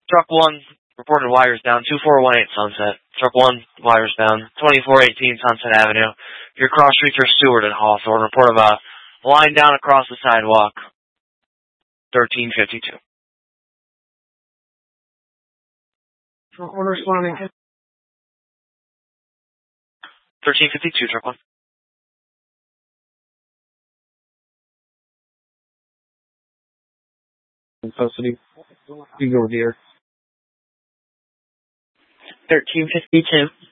Truck 1, reported wires down, 2418 Sunset. Truck 1, wires down, 2418 Sunset Avenue. Your cross streets are Stewart and Hawthorne. Report of a line down across the sidewalk, 1352. Order responding. 1352, truck 1. In custody. You go with here. 1352.